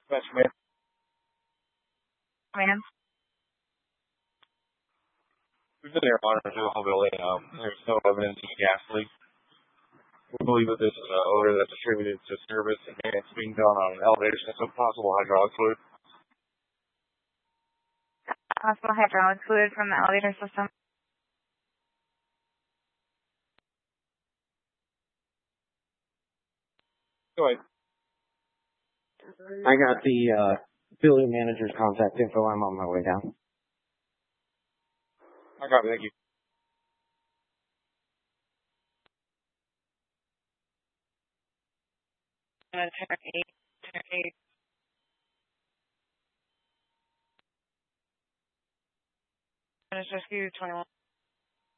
That's me. Ma'am. We've been there monitoring the whole building. There's no evidence of a gas leak. We believe that this is an odor that's attributed to service and it's being done on an elevator system, possible hydraulic fluid. Possible hydraulic fluid from the elevator system. Go ahead. I got the building manager's contact info. I'm on my way down. I got it. Thank you. Turn 8. Rescue 21.